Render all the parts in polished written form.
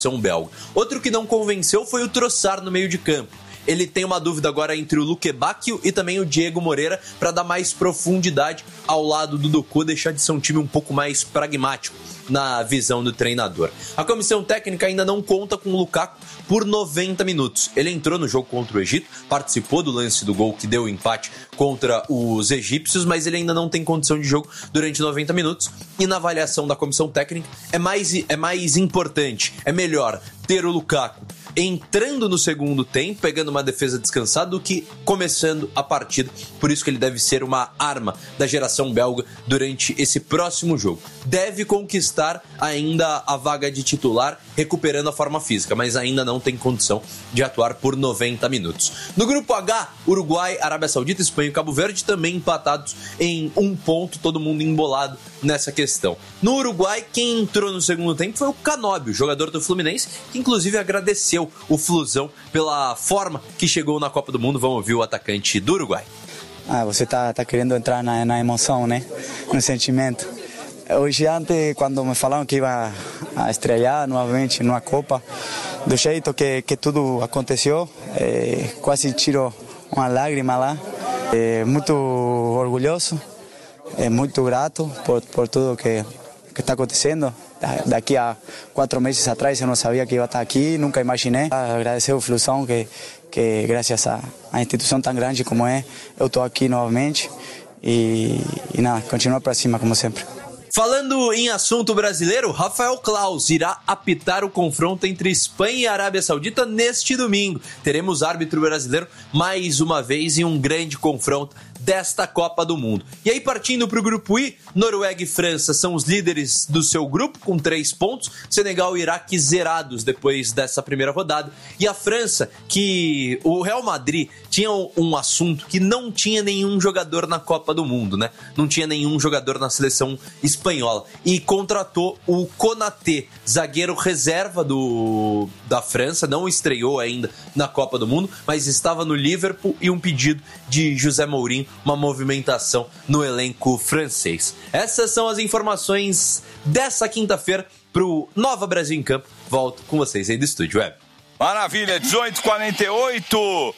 belga. Outro que não convenceu foi o Trossard no meio de campo. Ele tem uma dúvida agora entre o Luque Bacchio e também o Diego Moreira para dar mais profundidade ao lado do Doku, deixar de ser um time um pouco mais pragmático na visão do treinador. A comissão técnica ainda não conta com o Lukaku por 90 minutos. Ele entrou no jogo contra o Egito, participou do lance do gol que deu o empate contra os egípcios, mas ele ainda não tem condição de jogo durante 90 minutos. E na avaliação da comissão técnica é mais importante, é melhor ter o Lukaku entrando no segundo tempo, pegando uma defesa descansada, do que começando a partida. Por isso que ele deve ser uma arma da geração belga durante esse próximo jogo. Deve conquistar ainda a vaga de titular, recuperando a forma física, mas ainda não tem condição de atuar por 90 minutos. No grupo H, Uruguai, Arábia Saudita, Espanha e Cabo Verde também empatados em 1 ponto, todo mundo embolado nessa questão. No Uruguai, quem entrou no segundo tempo foi o Canóbio, jogador do Fluminense, que inclusive agradeceu o Flusão pela forma que chegou na Copa do Mundo. Vamos ouvir o atacante do Uruguai. Você tá querendo entrar na emoção, né? No sentimento. Hoje antes, quando me falaram que ia a estrear novamente numa Copa, do jeito que tudo aconteceu, quase tirou uma lágrima lá. Muito orgulhoso, muito grato por tudo que está acontecendo. Daqui a 4 meses atrás eu não sabia que ia estar aqui, nunca imaginei. Agradecer ao Flusão que graças a instituição tão grande como é, eu estou aqui novamente e nada, continuar para cima como sempre. Falando em assunto brasileiro, Rafael Claus irá apitar o confronto entre Espanha e Arábia Saudita neste domingo. Teremos árbitro brasileiro mais uma vez em um grande confronto desta Copa do Mundo. E aí, partindo para o grupo I, Noruega e França são os líderes do seu grupo com 3 pontos, Senegal e Iraque zerados depois dessa primeira rodada, e a França, que o Real Madrid tinha um assunto que não tinha nenhum jogador na Copa do Mundo, né? Não tinha nenhum jogador na seleção espanhola, e contratou o Konaté, zagueiro reserva da França, não estreou ainda na Copa do Mundo, mas estava no Liverpool, e um pedido de José Mourinho, uma movimentação no elenco francês. Essas são as informações dessa quinta-feira para o Nova Brasil em Campo. Volto com vocês aí do Estúdio Web. Maravilha, 18h48,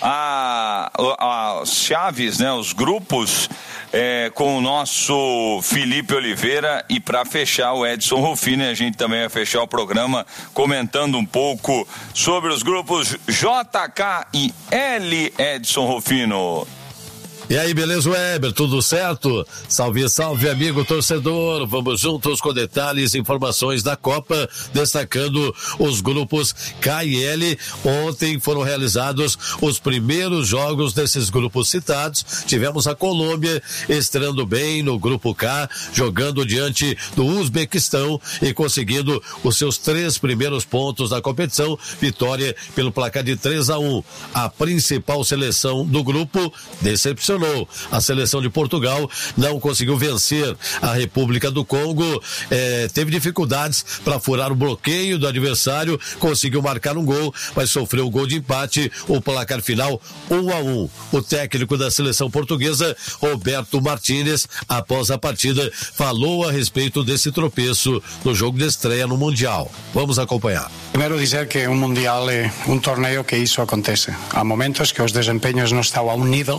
as chaves, né, os grupos, com o nosso Felipe Oliveira, e para fechar o Edson Rufino. A gente também vai fechar o programa comentando um pouco sobre os grupos JK e L. Edson Rufino. E aí, beleza, Weber? Tudo certo? Salve, salve, amigo torcedor. Vamos juntos com detalhes e informações da Copa, destacando os grupos K e L. Ontem foram realizados os primeiros jogos desses grupos citados. Tivemos a Colômbia estreando bem no grupo K, jogando diante do Uzbequistão e conseguindo os seus 3 primeiros pontos da competição. Vitória pelo placar de 3-1. A principal seleção do grupo decepcionou. A seleção de Portugal não conseguiu vencer a República do Congo, teve dificuldades para furar o bloqueio do adversário, conseguiu marcar um gol, mas sofreu o gol de empate, o placar final 1-1. O técnico da seleção portuguesa, Roberto Martínez, após a partida, falou a respeito desse tropeço no jogo de estreia no Mundial. Vamos acompanhar. Primeiro dizer que um Mundial é um torneio que isso acontece. Há momentos que os desempenhos não estão a um nível.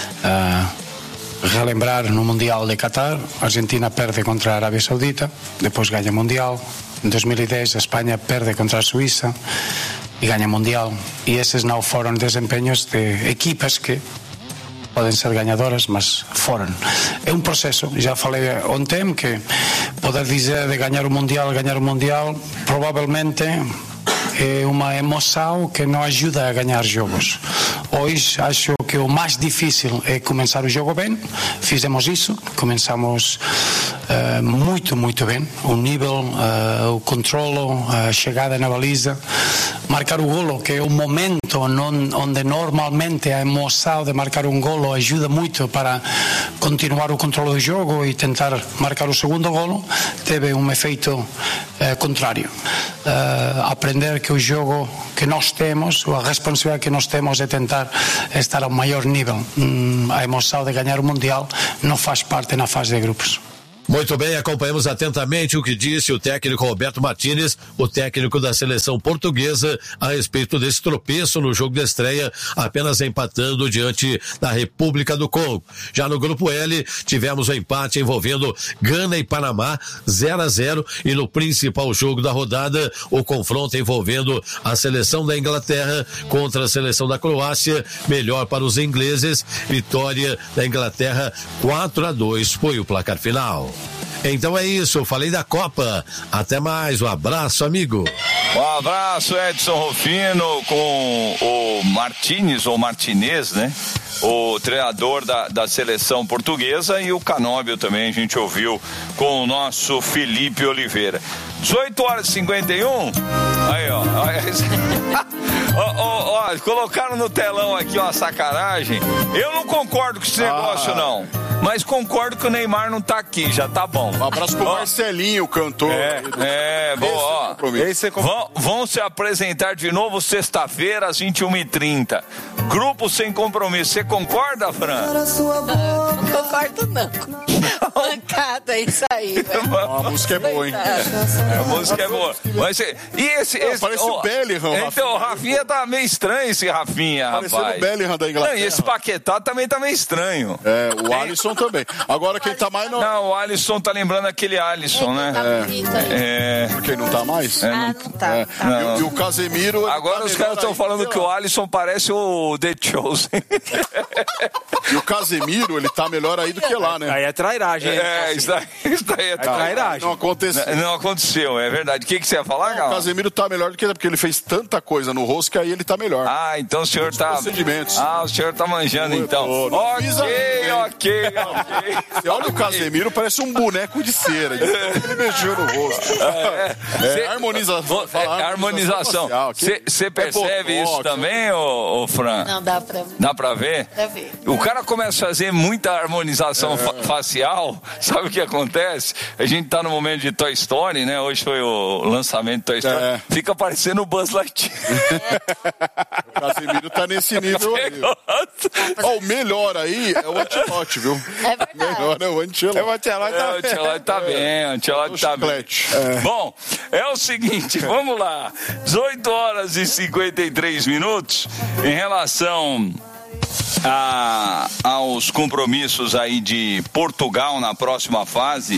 Relembrar no Mundial de Qatar, a Argentina perde contra a Arábia Saudita, depois ganha o Mundial. Em 2010 a Espanha perde contra a Suíça e ganha o Mundial. E esses não foram desempenhos de equipas que podem ser ganhadoras, mas foram. É um processo. Já falei ontem que poder dizer de ganhar o Mundial, provavelmente é uma emoção que não ajuda a ganhar jogos. Hoje acho que o mais difícil é começar o jogo bem. Fizemos isso, começamos muito bem. O nível, o controlo, a chegada na baliza, marcar o golo, que é o momento onde normalmente a emoção de marcar um golo ajuda muito para continuar o controle do jogo e tentar marcar o segundo golo, teve um efeito contrário. Aprender que o jogo que nós temos, a responsabilidade que nós temos é tentar estar ao maior nível. A emoção de ganhar o Mundial não faz parte na fase de grupos. Muito bem, acompanhamos atentamente o que disse o técnico Roberto Martínez, o técnico da seleção portuguesa, a respeito desse tropeço no jogo de estreia, apenas empatando diante da República do Congo. Já no grupo L, tivemos um empate envolvendo Gana e Panamá, 0-0, e no principal jogo da rodada, o confronto envolvendo a seleção da Inglaterra contra a seleção da Croácia, melhor para os ingleses, vitória da Inglaterra 4-2 foi o placar final. Então é isso, eu falei da Copa. Até mais, um abraço, amigo. Um abraço, Edson Rufino, com o Martínez, ou Martinez, né? O treinador da seleção portuguesa, e o Canóbio também, a gente ouviu com o nosso Felipe Oliveira. 18h51. Aí, ó. Ó, colocaram no telão aqui uma sacanagem. Eu não concordo com esse negócio, não. Mas concordo que o Neymar não tá aqui, já tá bom. Um abraço pro Marcelinho, o cantor. Boa, ó. Vão se apresentar de novo sexta-feira às 21h30. Grupo Sem Compromisso. Você concorda, Fran? Não concordo, não. Mancada, isso aí. A música é boa, hein? A música é boa. Mas, e esse parece o Bellingham. Então, o Rafinha tá meio estranho, esse Rafinha, parecendo rapaz. o Bellingham da Inglaterra. Não, e esse Paquetá também tá meio estranho. O Alisson também. Agora quem tá mais... Não, o Alisson tá lembrando aquele Alisson, né? Quem não tá mais? Não tá. E o Casemiro... Agora os caras estão falando que o Alisson parece o The Chosen. E o Casemiro, ele tá melhor aí do que lá, né? Aí é trairagem. Isso daí é trairagem. Não aconteceu. Não aconteceu, é verdade. O que você ia falar, Gal? O Casemiro tá melhor do que ele, porque ele fez tanta coisa no rosto que aí ele tá melhor. Ah, então o senhor tá... procedimentos. O senhor tá manjando, então. Ok. Você olha o Casemiro, parece um boneco de cera. Ele mexeu no rosto. Harmonização. Você percebe isso também, ô Fran? Não, dá pra ver. Dá pra ver? Dá pra ver. O cara começa a fazer muita harmonização facial. Sabe o que acontece? A gente tá no momento de Toy Story, né? Hoje foi o lançamento de Toy Story. Fica parecendo o Buzz Lightyear. O Casemiro tá nesse nível aí. O melhor aí é o Ancelotti, viu? É verdade. Melhor é o Ancelotti. O Ancelotti tá bem, o Ancelotti tá bem. Bom, é o seguinte, vamos lá. 18h53 em relação aos compromissos aí de Portugal na próxima fase.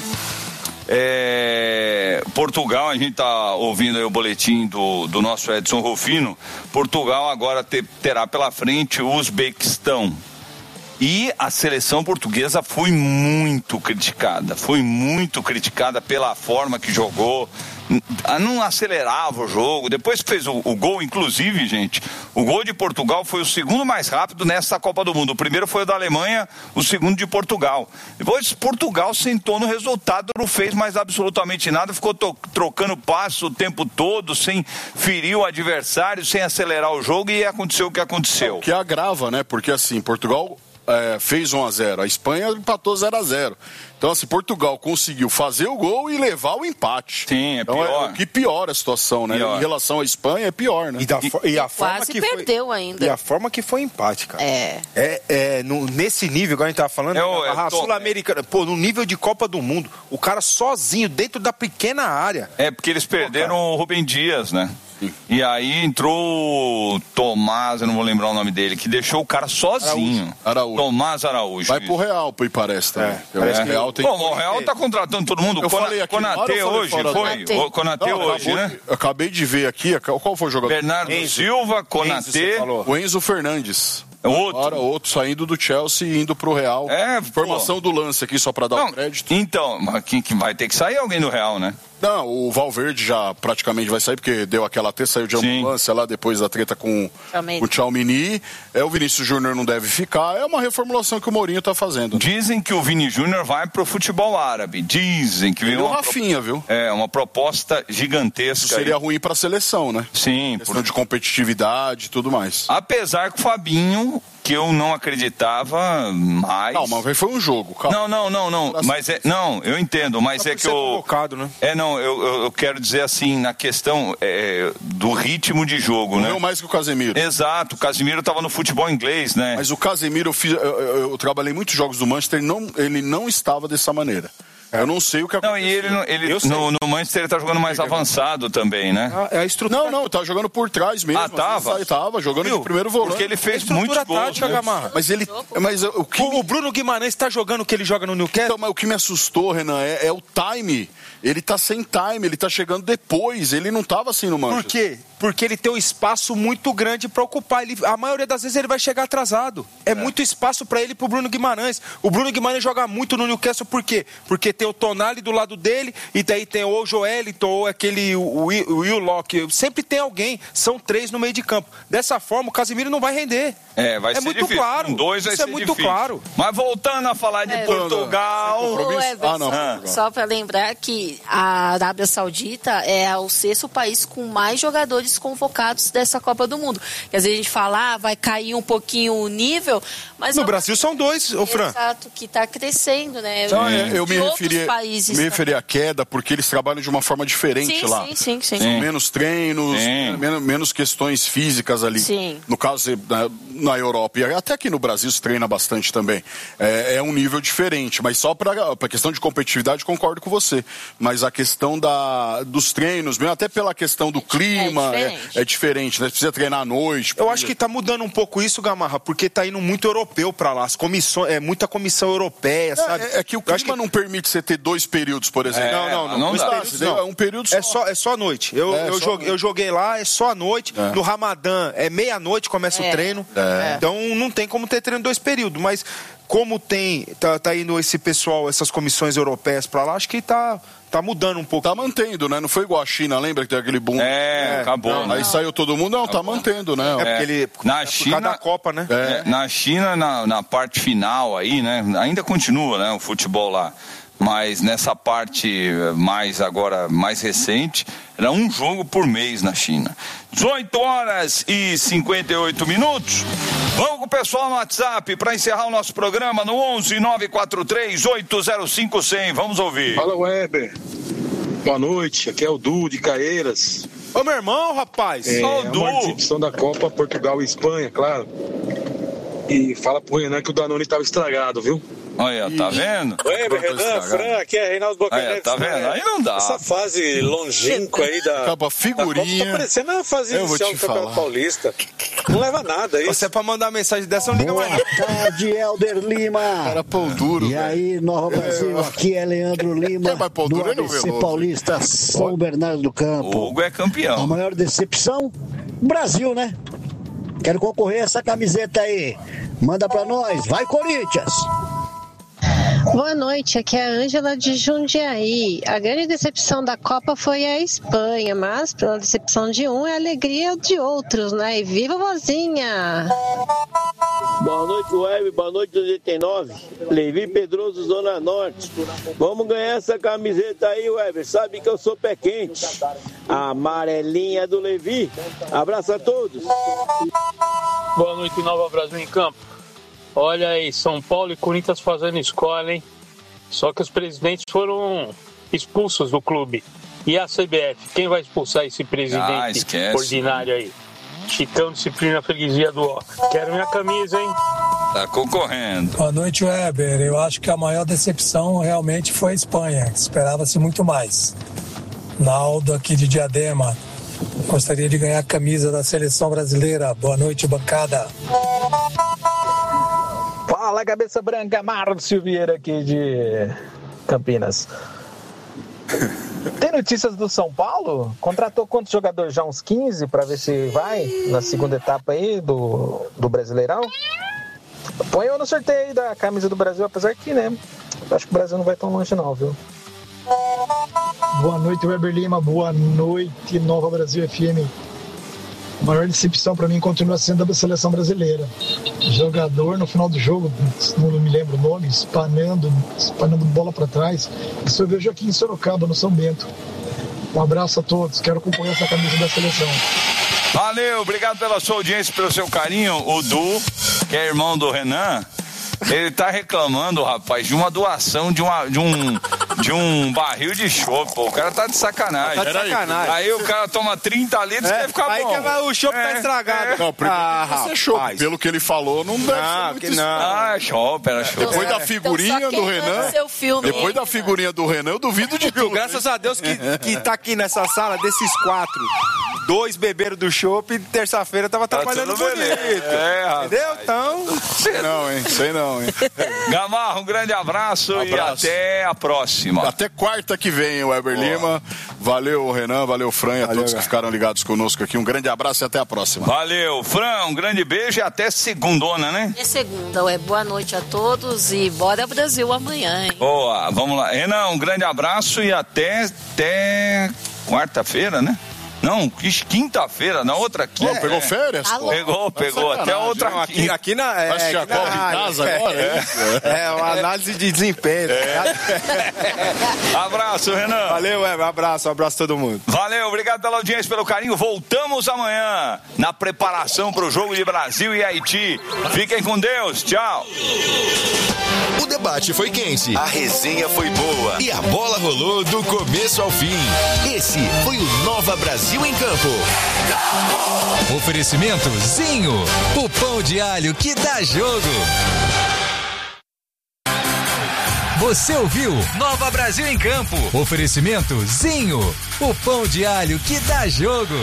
Portugal, a gente tá ouvindo aí o boletim do nosso Edson Rufino. Portugal agora terá pela frente o Uzbequistão. E a seleção portuguesa foi muito criticada pela forma que jogou, não acelerava o jogo. Depois que fez o gol, inclusive, gente, o gol de Portugal foi o segundo mais rápido nessa Copa do Mundo. O primeiro foi o da Alemanha, o segundo de Portugal. Depois Portugal sentou no resultado, não fez mais absolutamente nada, ficou trocando passo o tempo todo, sem ferir o adversário, sem acelerar o jogo, e aconteceu o que aconteceu. O que agrava, né? Porque assim, Portugal fez 1-0, a Espanha empatou 0-0. Então, assim, Portugal conseguiu fazer o gol e levar o empate. Sim, então, pior. O que piora a situação, né? Em relação à Espanha, é pior, né? E a forma quase que perdeu foi, ainda. E a forma que foi empate, cara. Nesse nível, igual a gente tava falando, a Sul-Americana, no nível de Copa do Mundo, o cara sozinho, dentro da pequena área. Porque eles perderam o Rubem Dias, né? E aí entrou o Tomás, eu não vou lembrar o nome dele, que deixou o cara sozinho. Araújo. Tomás Araújo. Vai pro Real, parece também. O Real tá contratando todo mundo. Konaté hoje, foi? O Konaté hoje, né? Acabei de ver aqui, qual foi o jogador? Bernardo Silva, Konaté. O Enzo Fernandes. Outro saindo do Chelsea e indo pro Real. Informação do lance aqui, só pra dar o crédito. Então, mas quem vai ter que sair? Alguém do Real, né? Não, o Valverde já praticamente vai sair, porque deu aquela saiu de ambulância lá depois da treta com o Tchouaméni. O Vinícius Júnior não deve ficar. É uma reformulação que o Mourinho tá fazendo. Dizem que o Vini Júnior vai pro futebol árabe. Dizem que o Rafinha, viu? Uma proposta gigantesca. Isso seria ruim pra seleção, né? Sim. Questão de competitividade e tudo mais. Apesar que o Fabinho, que eu não acreditava mais... Não, mas foi um jogo, calma. Não. Mas eu entendo, mas é que convocado, né? Eu quero dizer assim, na questão do ritmo de jogo, né? Não mais que o Casemiro. Exato, o Casemiro estava no futebol inglês, né? Mas o Casemiro, eu trabalhei muitos jogos do Manchester, ele não estava dessa maneira. Eu não sei o que aconteceu. Não, e ele no Manchester ele tá jogando mais avançado também, né? É a estrutura. Não, tá jogando por trás mesmo. Tava jogando de primeiro volante. Porque ele fez muitos gols, né? Gamarra. Mas o Bruno Guimarães tá jogando o que ele joga no Newcastle? Então, mas o que me assustou, Renan, é o time. Ele tá sem time, ele tá chegando depois. Ele não tava assim no Manchester. Por quê? Porque ele tem um espaço muito grande para ocupar. A maioria das vezes ele vai chegar atrasado. É muito espaço para ele e pro Bruno Guimarães. O Bruno Guimarães joga muito no Newcastle, por quê? Porque tem o Tonali do lado dele, e daí tem ou o Joelinton, ou aquele o Willock. Sempre tem alguém. São 3 no meio de campo. Dessa forma, o Casemiro não vai render. Vai ser muito difícil. Claro. Com 2 vai Isso ser é muito difícil. Claro. Mas voltando a falar de Portugal... Só para lembrar que a Arábia Saudita é o 6º país com mais jogadores convocados dessa Copa do Mundo. Quer dizer, a gente fala, vai cair um pouquinho o nível, mas... No Brasil são 2, Fran. Exato, que está crescendo, né? Então, eu me referi à queda porque eles trabalham de uma forma diferente lá. Sim. São menos treinos, menos questões físicas ali. Sim. No caso, na Europa, e até aqui no Brasil se treina bastante também. É um nível diferente, mas só para questão de competitividade concordo com você. Mas a questão dos treinos, mesmo até pela questão do clima, é diferente, né? Precisa treinar à noite. Eu acho que tá mudando um pouco isso, Gamarra, porque tá indo muito europeu pra lá. As comissões, muita comissão europeia, sabe? É que o clima não permite você ter 2 períodos, por exemplo. Não dá. É um período só. É só à noite. Eu joguei lá, é só à noite. No Ramadã, é meia-noite, começa o treino. Então não tem como ter treino 2 períodos, mas como tá indo esse pessoal, essas comissões europeias pra lá, acho que tá mudando um pouco. Tá mantendo, né? Não foi igual a China, lembra que tem aquele boom? Acabou. Aí saiu todo mundo, tá mantendo, né? Porque ele... Na China, cada Copa, né? Na China, na parte final aí, né? Ainda continua, né? O futebol lá. Mas nessa parte mais recente, era um jogo por mês na China. 18h58. Vamos com o pessoal no WhatsApp para encerrar o nosso programa no 11-943-805-100. Vamos ouvir. Fala, Weber. Boa noite, aqui é o Du de Caeiras. Ô, meu irmão, rapaz. Uma decepção da Copa Portugal e Espanha, claro. E fala pro Renan que o Danone estava estragado, viu? Olha, tá vendo? Oi, Renan, Fran, aqui é Reinaldo Bocanete. Tá vendo? Aí não dá. Essa fase longínqua aí da... Acaba figurinha. Tá parecendo a fase inicial do Campeonato Paulista. Não leva nada isso. Você é pra mandar mensagem dessa, não liga mais. Boa tarde, Helder Lima. Cara, pão duro. E aí, Nova Brasil, aqui é Leandro Lima, do ABC Paulista, São Bernardo do Campo. O Hugo é campeão. A maior decepção? Brasil, né? Quero concorrer a essa camiseta aí. Manda pra nós. Vai, Corinthians! Boa noite, aqui é a Ângela de Jundiaí. A grande decepção da Copa foi a Espanha, mas pela decepção de um é a alegria de outros, né? E viva a vozinha! Boa noite, Web, boa noite, 89. Levi Pedroso, Zona Norte. Vamos ganhar essa camiseta aí, Weber. Sabe que eu sou pé quente. A amarelinha do Levi. Abraço a todos. Boa noite, Nova Brasil em Campo. Olha aí, São Paulo e Corinthians fazendo escola, hein? Só que os presidentes foram expulsos do clube. E a CBF? Quem vai expulsar esse presidente ordinário aí? Chicão, disciplina, freguesia do ó. Quero minha camisa, hein? Tá concorrendo. Boa noite, Weber. Eu acho que a maior decepção realmente foi a Espanha. Esperava-se muito mais. Naldo aqui de Diadema. Gostaria de ganhar a camisa da seleção brasileira. Boa noite, bancada. Fala, cabeça branca, Márcio Vieira aqui de Campinas. Tem notícias do São Paulo? Contratou quantos jogadores? Já uns 15 para ver se vai na segunda etapa aí do Brasileirão? Põe eu no sorteio aí da camisa do Brasil, apesar que, né? Acho que o Brasil não vai tão longe não, viu? Boa noite, Weber Lima. Boa noite, Nova Brasil FM. A maior decepção para mim continua sendo a seleção brasileira. Jogador no final do jogo, não me lembro o nome, espanando bola para trás. Isso eu vejo aqui em Sorocaba, no São Bento. Um abraço a todos, quero concorrer essa camisa da seleção. Valeu, obrigado pela sua audiência, pelo seu carinho. O Du, que é irmão do Renan, ele tá reclamando, rapaz, de uma doação de de um barril de chopp. O cara tá de sacanagem. Tá de sacanagem. Aí o cara toma 30 litros e quer ficar aí bom. Aí o chopp tá estragado. Não, primeiro é chopp. Pelo que ele falou, não deve ser muito não. Ah, chopp, era chopp. Depois da figurinha do Renan... Depois da figurinha do Renan, eu duvido de tudo. Graças a Deus que tá aqui nessa sala, desses 4, 2 beberam do chopp e terça-feira tava trabalhando bonito. Entendeu? Então... Sei não, hein? Gamarra, um grande abraço e até a próxima. Até quarta que vem, o Weber Lima. Valeu, Renan, valeu, Fran, e a todos que ficaram ligados conosco aqui. Um grande abraço e até a próxima. Valeu, Fran, um grande beijo e até segundona, né? É segunda, boa noite a todos e bora Brasil amanhã, hein? Boa, vamos lá. Renan, um grande abraço e até quarta-feira, né? Não, quinta-feira, na outra quinta. Pegou férias? Pegou. Até outra quinta. Aqui na... Vai assistir a Copa em casa agora? Uma análise de desempenho. Abraço, Renan. Valeu, abraço a todo mundo. Valeu, obrigado pela audiência, pelo carinho. Voltamos amanhã na preparação para o jogo de Brasil e Haiti. Fiquem com Deus, tchau. O debate foi quente, a resenha foi boa e a bola rolou do começo ao fim. Esse foi o Nova Brasil em Campo. Oferecimento Zinho, o pão de alho que dá jogo. Você ouviu Nova Brasil em Campo. Oferecimento Zinho, o pão de alho que dá jogo.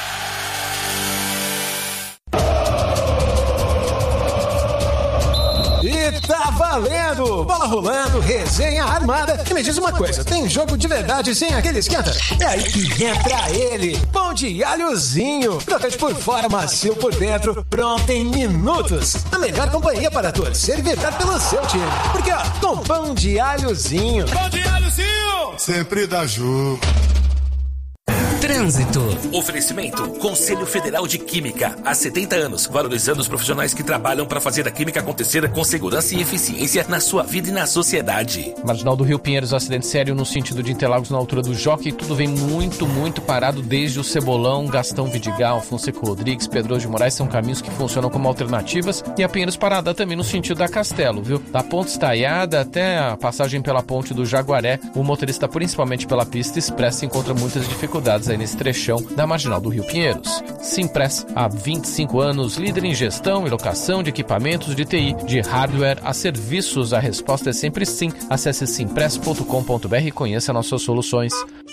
E tá valendo! Bola rolando, resenha armada. E me diz uma coisa, tem jogo de verdade sem aquele esquenta? É aí que entra ele, pão de alhozinho. Crocante por fora, macio por dentro, pronto em minutos. A melhor companhia para torcer e vibrar pelo seu time. Porque ó, com pão de alhozinho. Pão de alhozinho! Sempre dá jogo. Trânsito. Oferecimento Conselho Federal de Química. Há 70 anos, valorizando os profissionais que trabalham para fazer a química acontecer com segurança e eficiência na sua vida e na sociedade. Marginal do Rio Pinheiros, acidente sério no sentido de Interlagos na altura do Jockey. Tudo vem muito parado desde o Cebolão, Gastão Vidigal, Fonseca Rodrigues, Pedro de Moraes. São caminhos que funcionam como alternativas. E a Pinheiros parada também no sentido da Castelo, viu? Da Ponte Estaiada até a passagem pela ponte do Jaguaré. O motorista, principalmente pela pista expressa, encontra muitas dificuldades aí nesse trechão da Marginal do Rio Pinheiros. Simpress, há 25 anos, líder em gestão e locação de equipamentos de TI, de hardware a serviços. A resposta é sempre sim. Acesse simpress.com.br e conheça nossas soluções.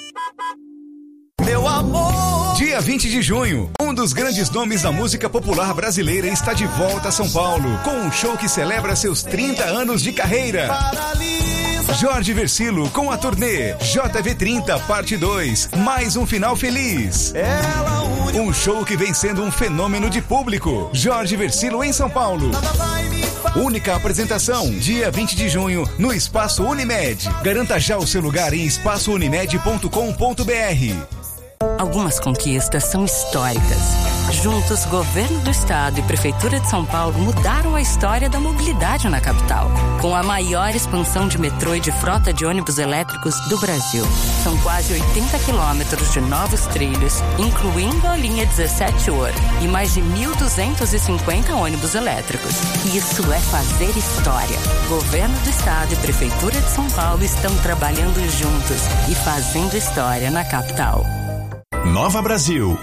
Meu amor! Dia 20 de junho, um dos grandes nomes da música popular brasileira está de volta a São Paulo, com um show que celebra seus 30 anos de carreira. Jorge Versilo com a turnê JV30 Parte 2, mais um final feliz. Um show que vem sendo um fenômeno de público. Jorge Versilo em São Paulo. Única apresentação, dia 20 de junho, no Espaço Unimed. Garanta já o seu lugar em espaçounimed.com.br. Algumas conquistas são históricas. Juntos, Governo do Estado e Prefeitura de São Paulo mudaram a história da mobilidade na capital, com a maior expansão de metrô e de frota de ônibus elétricos do Brasil. São quase 80 quilômetros de novos trilhos, incluindo a linha 17 Ouro, e mais de 1.250 ônibus elétricos. Isso é fazer história. Governo do Estado e Prefeitura de São Paulo estão trabalhando juntos e fazendo história na capital. Nova Brasil.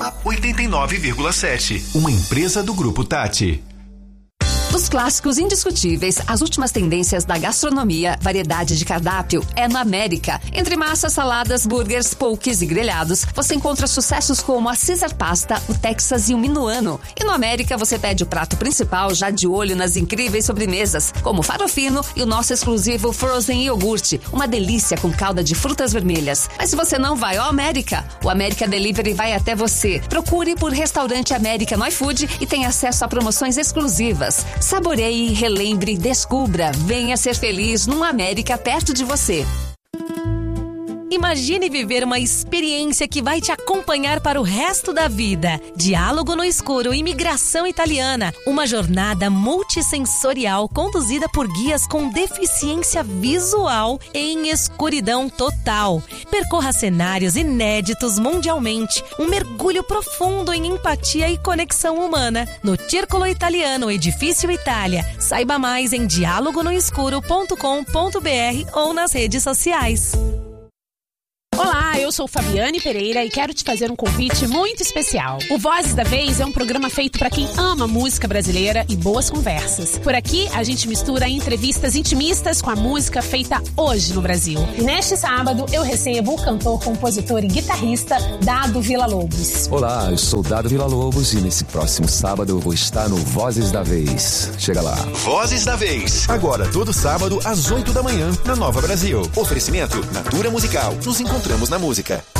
89,7. Uma empresa do Grupo Tati. Dos clássicos indiscutíveis, as últimas tendências da gastronomia, variedade de cardápio é no América. Entre massas, saladas, burgers, poques e grelhados, você encontra sucessos como a Caesar Pasta, o Texas e o Minuano. E no América você pede o prato principal já de olho nas incríveis sobremesas, como o farofino e o nosso exclusivo Frozen Iogurte, uma delícia com calda de frutas vermelhas. Mas se você não vai ao América, o América Delivery vai até você. Procure por Restaurante América no iFood e tenha acesso a promoções exclusivas. Saboreie, relembre, descubra. Venha ser feliz num América perto de você. Imagine viver uma experiência que vai te acompanhar para o resto da vida. Diálogo no Escuro, Imigração Italiana. Uma jornada multissensorial conduzida por guias com deficiência visual em escuridão total. Percorra cenários inéditos mundialmente. Um mergulho profundo em empatia e conexão humana. No Círculo Italiano, Edifício Itália. Saiba mais em dialogonoescuro.com.br ou nas redes sociais. Olá, eu sou Fabiane Pereira e quero te fazer um convite muito especial. O Vozes da Vez é um programa feito para quem ama música brasileira e boas conversas. Por aqui, a gente mistura entrevistas intimistas com a música feita hoje no Brasil. E neste sábado, eu recebo o cantor, compositor e guitarrista Dado Villa-Lobos. Olá, eu sou Dado Villa-Lobos e nesse próximo sábado eu vou estar no Vozes da Vez. Chega lá. Vozes da Vez. Agora, todo sábado, às 8 da manhã, na Nova Brasil. Oferecimento Natura Musical. Nos encontramos na música.